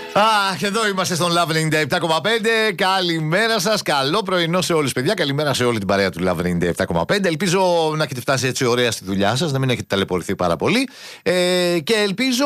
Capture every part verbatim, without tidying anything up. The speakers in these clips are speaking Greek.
Αχ, εδώ είμαστε στον Love ενενήντα επτά κόμμα πέντε. Καλημέρα σας, καλό πρωινό σε όλους, παιδιά. Καλημέρα σε όλη την παρέα του Love ενενήντα επτά κόμμα πέντε. Ελπίζω να έχετε φτάσει έτσι ωραία στη δουλειά σας, να μην έχετε ταλαιπωρηθεί πάρα πολύ. Ε, και ελπίζω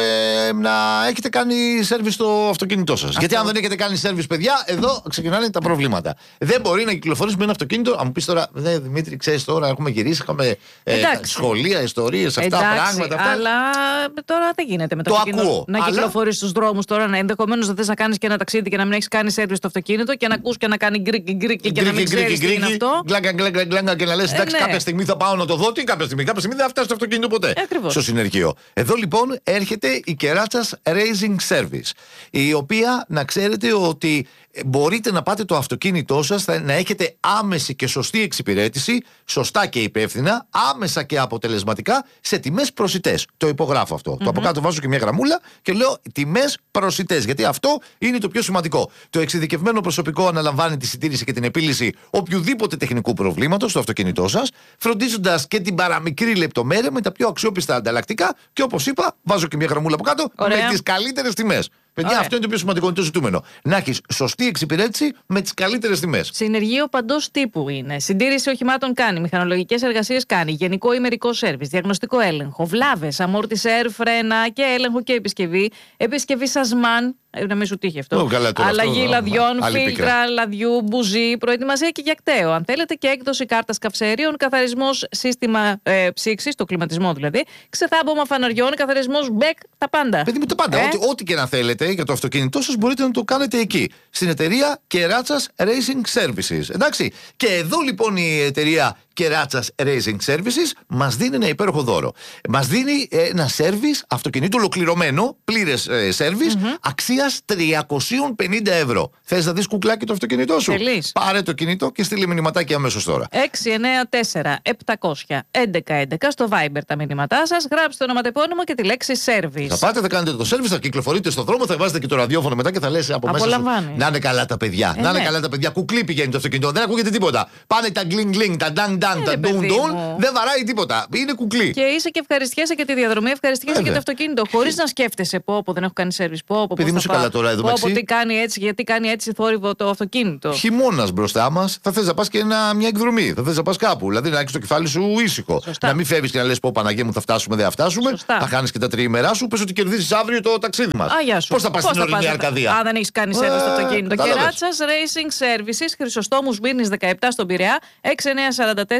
ε, να έχετε κάνει σέρβις στο αυτοκίνητό σας. Αυτό. Γιατί αν δεν έχετε κάνει σέρβις, παιδιά, εδώ ξεκινάνε τα προβλήματα. Δεν μπορεί να κυκλοφορήσει με ένα αυτοκίνητο. Αν μου πεις τώρα, δε, Δημήτρη, ξέρεις τώρα, έχουμε γυρίσει, είχαμε ε, σχολεία, ιστορίες, αυτά Εντάξει, πράγματα. Αυτά. Αλλά τώρα δεν γίνεται με το, το αυτοκίνητο ακούω, να αλλά... κυκλοφορείς στους δρόμους τώρα. Να ενδεχομένως να θες να κάνεις και ένα ταξίδι και να μην έχεις κάνει σέρβις στο αυτοκίνητο και να ακούς και να κάνει γκρίκι γκρίκι και να μην ξέρεις τι είναι αυτό. Γκλάγκα, γκλάγκα, γκλάγκα και να λες εντάξει, ναι. κάποια στιγμή θα πάω να το δω. Τι κάποια στιγμή, κάποια στιγμή δεν θα φτάσει στο αυτοκίνητο ποτέ. Ακριβώς. Στο συνεργείο. Εδώ λοιπόν έρχεται η Κεράτσας Racing Service, η οποία να ξέρετε ότι μπορείτε να πάτε το αυτοκίνητό σας, να έχετε άμεση και σωστή εξυπηρέτηση, σωστά και υπεύθυνα, άμεσα και αποτελεσματικά σε τιμές προσιτές. Το υπογράφω αυτό. Mm-hmm. Το από κάτω βάζω και μια γραμμούλα και λέω τιμές προσιτές. Γιατί αυτό είναι το πιο σημαντικό. Το εξειδικευμένο προσωπικό αναλαμβάνει τη συντήρηση και την επίλυση οποιοδήποτε τεχνικού προβλήματος στο αυτοκίνητό σας, φροντίζοντας και την παραμικρή λεπτομέρεια με τα πιο αξιόπιστα ανταλλακτικά και όπως είπα, βάζω και μια γραμμούλα από κάτω. Ωραία. Με τις καλύτερες τιμές. Παιδιά, ωραία. Αυτό είναι το πιο σημαντικό, είναι το ζητούμενο. Να έχεις σωστή εξυπηρέτηση με τις καλύτερες τιμές. Συνεργείο παντός τύπου είναι. Συντήρηση οχημάτων κάνει. Μηχανολογικές εργασίες κάνει. Γενικό ή μερικό σέρβις. Διαγνωστικό έλεγχο. Βλάβες. Αμόρτισε air, φρένα και έλεγχο και επισκευή. Επισκευή σασμάν. Να μην σου τύχει αυτό. Oh, καλά, αλλαγή αυτό, λαδιών, α, φίλτρα, λαδιού, μπουζί. Προετοιμασία και για κταίο. Αν θέλετε και έκδοση κάρτας καυσαερίων. Καθαρισμός σύστημα ε, ψήξης, το κλιματισμό δηλαδή. Ξεθάμπομα φαναριών. Καθαρισμός μπεκ. Τα πάντα. Παιδί μου, τα πάντα. Ε? Ό,τι, ό,τι και να θέλετε για το αυτοκίνητό σας μπορείτε να το κάνετε εκεί. Στην εταιρεία Κεράτσας Racing Services. Εντάξει. Και εδώ λοιπόν η εταιρεία Κεράτσας Racing Services μας δίνει ένα υπέροχο δώρο. Μας δίνει ένα σέρβις αυτοκινήτου ολοκληρωμένο, πλήρες σέρβις, mm-hmm. αξίας τριακόσια πενήντα ευρώ. Θες να δεις κουκλάκι το αυτοκίνητό σου? Τελείς. Πάρε το κινητό και στείλε μηνυματάκι αμέσως τώρα. έξι εννιά τέσσερα επτακόσια έντεκα έντεκα στο Viber τα μηνύματά σας. Γράψτε το ονοματεπώνυμο και τη λέξη service. Θα πάτε, θα κάνετε το service, θα κυκλοφορείτε στον δρόμο, θα βάζετε και το ραδιόφωνο μετά και θα λες από μέσα σου. Να είναι καλά τα παιδιά. Ε, να είναι ναι. καλά τα παιδιά. Κουκλί πηγαίνει το αυτοκίνητο. Δεν ακούγεται τίποτα. Πάνε τα γκλινγκ γκλινγκ, τα ντανγκ ντανγκ, τα ντουν ντουν. Δεν βαράει τίποτα. Είναι κουκλί. Και είσαι και ευχαριστιέσαι και τη διαδρομή, ευχαριστιέσαι και το αυτοκίνητο. Χωρίς να σκέφτεσαι πω που δεν έχω κάνει service. Πω που παιδί μου, καλά τώρα εδώ μεταξύ. Τι κάνει έτσι, γιατί κάνει έτσι θόρυβο το αυτοκίνητο. Χειμώνας μπροστά μας, θα θες να πας και ένα, μια εκδρομή. Θα θες να πας κάπου. Δηλαδή να έχεις το κεφάλι σου ήσυχο. Σωστά. Να μην φεύγεις και να λες πω Παναγία μου θα φτάσουμε, δεν θα φτάσουμε. Σωστά. Θα χάνεις και τα τριήμερά σου. Πες ότι κερδίζεις αύριο το ταξίδι μας. Πώς θα πας στην ορεινή Αρκαδία? Αν δεν έχεις κάνει service στο αυτοκίνητο. Κεράτσας Racing Services, Χρυσοστόμου Σμύρνης δεκαεπτά στον Πειραιά, έξι εννιά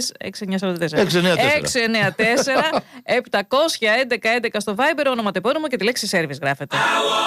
τέσσερα επτακόσια έντεκα έντεκα στο Viber, όνομα τεπώνυμο και τη λέξη service γράφετε.